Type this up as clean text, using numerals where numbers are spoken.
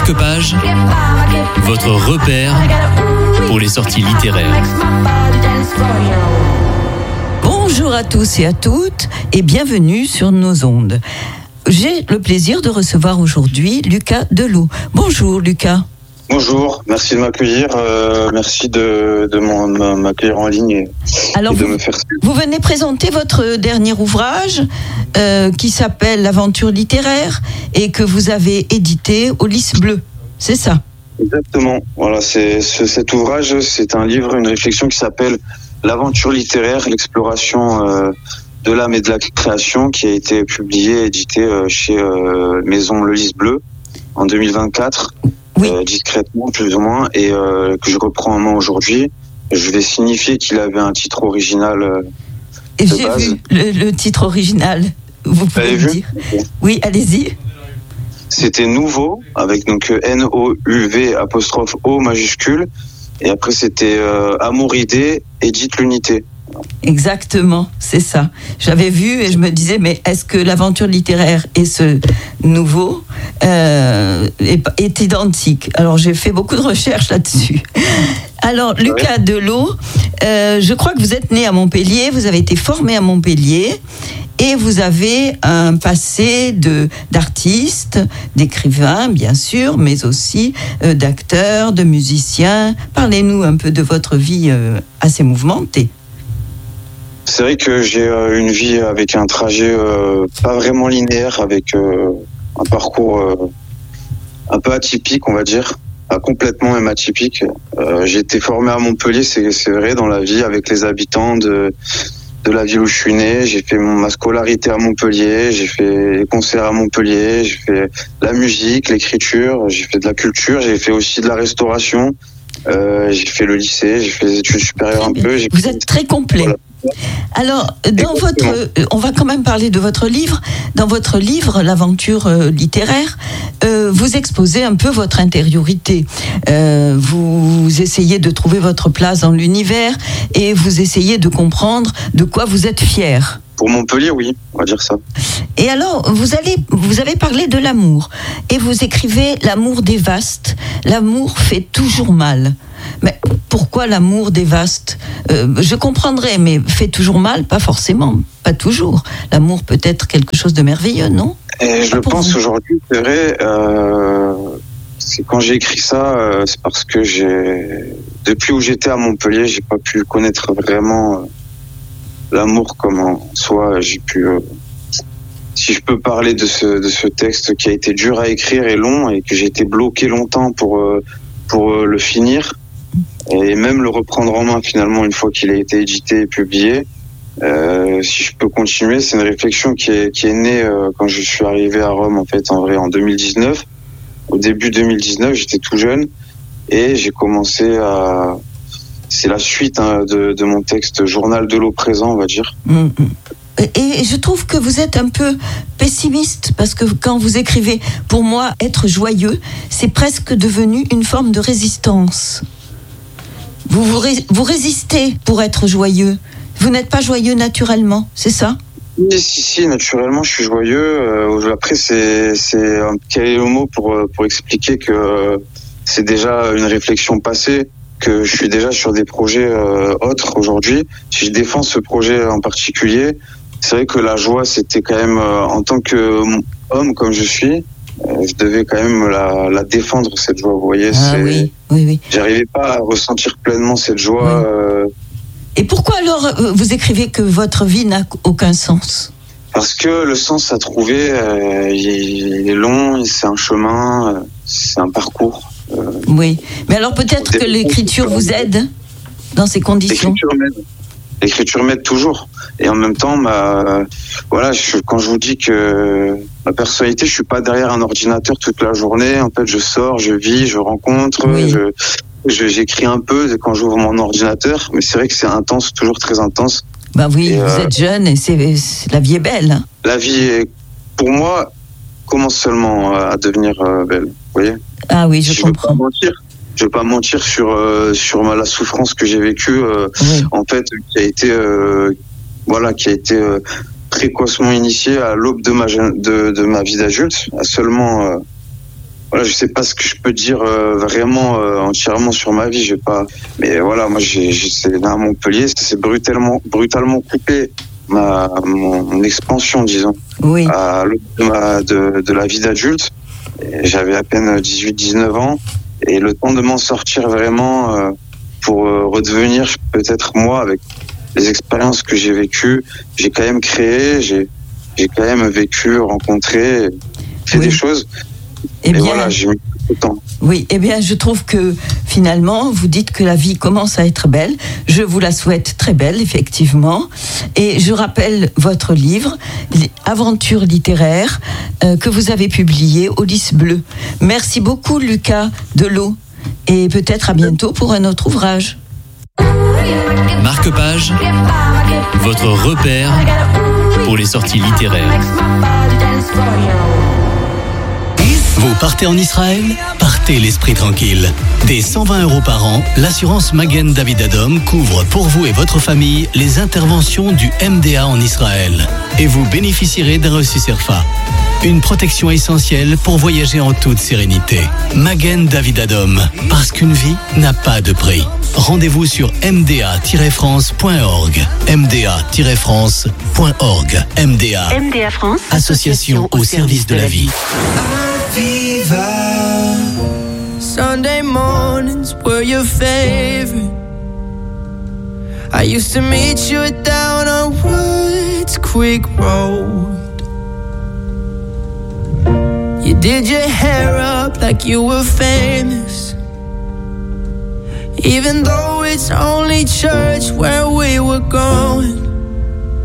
Marque-Page, votre repère pour les sorties littéraires. Bonjour à tous et à toutes et bienvenue sur nos ondes. J'ai le plaisir de recevoir aujourd'hui Lucas Delot. Bonjour Lucas. Bonjour, merci de m'accueillir, merci de m'accueillir en ligne Alors et de me faire suivre. Vous venez présenter votre dernier ouvrage qui s'appelle L'Aventure littéraire et que vous avez édité au Lys Bleu, c'est ça? Exactement, voilà, cet ouvrage, c'est un livre, une réflexion qui s'appelle L'Aventure littéraire, l'exploration de l'âme et de la création, qui a été publié et édité chez Maison Le Lys Bleu en 2024. Oui. Discrètement plus ou moins, et que je reprends en main aujourd'hui. Je vais signifier qu'il avait un titre original de J'ai base. vu le titre original, vous pouvez Avez me vu dire? Oui, allez-y. C'était Nouveau, avec donc N-O-U-V apostrophe O majuscule, et après c'était Amour idée, édite l'unité. Exactement, c'est ça. J'avais vu et je me disais, mais est-ce que l'aventure littéraire et ce nouveau est identique? Alors j'ai fait beaucoup de recherches là-dessus. Alors Lucas Delot, je crois que vous êtes né à Montpellier, vous avez été formé à Montpellier et vous avez un passé d'artiste, d'écrivain bien sûr, mais aussi d'acteur, de musicien. Parlez-nous un peu de votre vie assez mouvementée. C'est vrai que j'ai une vie avec un trajet pas vraiment linéaire, avec un parcours un peu atypique, on va dire, pas complètement même atypique. J'ai été formé à Montpellier, c'est vrai, dans la vie, avec les habitants de la ville où je suis né. J'ai fait ma scolarité à Montpellier, j'ai fait les concerts à Montpellier, j'ai fait la musique, l'écriture, j'ai fait de la culture, j'ai fait aussi de la restauration, j'ai fait le lycée, j'ai fait des études supérieures un peu. Vous êtes très complet. Voilà. Alors, on va quand même parler de votre livre. Dans votre livre, L'Aventure littéraire, vous exposez un peu votre intériorité. Vous essayez de trouver votre place dans l'univers et vous essayez de comprendre de quoi vous êtes fier. Pour Montpellier, oui, on va dire ça. Et alors, vous avez parlé de l'amour et vous écrivez « L'amour dévaste, l'amour fait toujours mal ». Mais pourquoi l'amour dévaste? Je comprendrais, mais fait toujours mal, pas forcément, pas toujours. L'amour peut être quelque chose de merveilleux, non? Et je pense aujourd'hui, c'est vrai, c'est quand j'ai écrit ça, c'est parce que depuis où j'étais à Montpellier, j'ai pas pu connaître vraiment l'amour comme en soi. J'ai pu, si je peux parler de ce texte qui a été dur à écrire et long, et que j'ai été bloqué longtemps pour le finir, et même le reprendre en main finalement une fois qu'il a été édité et publié. Si je peux continuer, c'est une réflexion qui est née quand je suis arrivé à Rome, en fait, en vrai, en 2019. Au début 2019, j'étais tout jeune et j'ai commencé à... C'est la suite de mon texte Journal de l'eau présent, on va dire. Et je trouve que vous êtes un peu pessimiste parce que quand vous écrivez « Pour moi, être joyeux », c'est presque devenu une forme de résistance. Vous résistez pour être joyeux. Vous n'êtes pas joyeux naturellement, c'est ça? Oui, si, naturellement, je suis joyeux. Après, quel est le mot pour expliquer que c'est déjà une réflexion passée, que je suis déjà sur des projets autres aujourd'hui. Si je défends ce projet en particulier, c'est vrai que la joie, c'était quand même, en tant qu'homme comme je suis, je devais quand même la défendre, cette joie, vous voyez. Oui. J'arrivais pas à ressentir pleinement cette joie. Oui. Et pourquoi alors vous écrivez que votre vie n'a aucun sens? Parce que le sens à trouver, il est long, c'est un chemin, c'est un parcours. Oui, mais alors peut-être que l'écriture vous aide dans ces conditions. L'écriture m'aide toujours. Et en même temps, quand je vous dis que ma personnalité, je suis pas derrière un ordinateur toute la journée. En fait, je sors, je vis, je rencontre, oui. J'écris un peu quand j'ouvre mon ordinateur. Mais c'est vrai que c'est intense, toujours très intense. Ben oui, et vous êtes jeune et la vie est belle. Hein. La vie, pour moi, commence seulement à devenir belle. Vous voyez? Ah oui, je comprends. Je veux pas mentir sur la souffrance que j'ai vécue, oui. En fait, qui a été précocement initiée à l'aube de ma vie d'adulte, à seulement voilà, je sais pas ce que je peux dire vraiment entièrement sur ma vie. Mais voilà, moi c'est là à Montpellier, c'est brutalement coupé mon expansion, disons, Oui. à l'aube de la vie d'adulte. J'avais à peine 18-19 ans et le temps de m'en sortir vraiment pour redevenir peut-être moi avec les expériences que j'ai vécues. J'ai quand même créé, j'ai quand même vécu, rencontré, fait des choses. Eh bien, voilà, j'ai mis beaucoup de temps. Oui, eh bien, je trouve que finalement, vous dites que la vie commence à être belle. Je vous la souhaite très belle, effectivement. Et je rappelle votre livre, Aventures littéraires, que vous avez publié au Lys Bleu. Merci beaucoup, Lucas Delot. Et peut-être à bientôt pour un autre ouvrage. Marque-page, votre repère pour les sorties littéraires. Vous partez en Israël ? Partez l'esprit tranquille. Dès 120 € par an, l'assurance Magen David Adom couvre pour vous et votre famille les interventions du MDA en Israël. Et vous bénéficierez d'un reçu CERFA. Une protection essentielle pour voyager en toute sérénité. Magen David Adom, parce qu'une vie n'a pas de prix. Rendez-vous sur mda-france.org. mda-france.org. MDA France, association au service de la vie. Sunday mornings were your favorite. I used to meet you down on Woods Creek Road. You did your hair up like you were famous, even though it's only church where we were going.